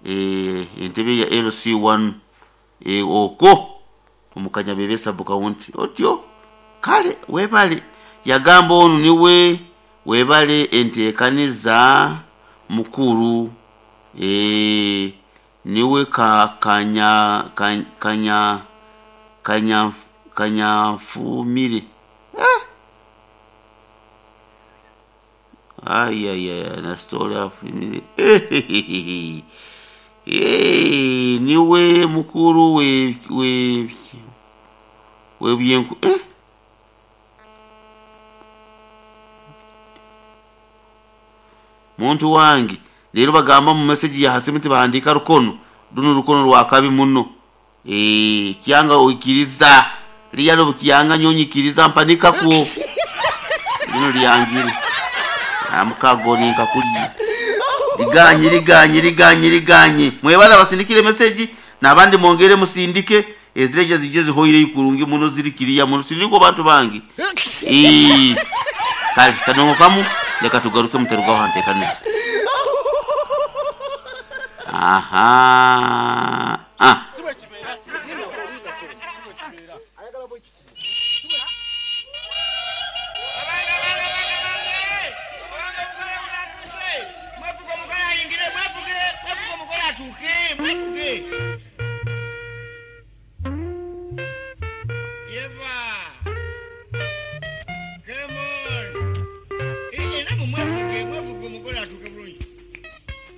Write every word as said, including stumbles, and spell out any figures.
eh entebe ya L C one eh oko omukanya bebesa bukawunti otyo kale webale yagamba onu niwe webale entekaniza mukuru eh niwe ka kanya kanya kanya kanya fumire eh ay ay ay na story afumire eh eh niwe mukuru we we we bienku eh muntu wangi lero bagamba mu message ya hasimiti bandika rukono duno rukono rwakabi muno eh kyanga okiriza liyalo kyanga nyonyikiriza mpanika ko bino lyangiri amukagoni nkakuli liganye liganye liganye liganye mwebala basindikire message nabandi mongere musindike ezireje zijeze hoire yikurungi muno zirikiriya muno siliko bantu bangi eh kali kanongo kamu leka tugaruke muterugaho hantekaniza aha ah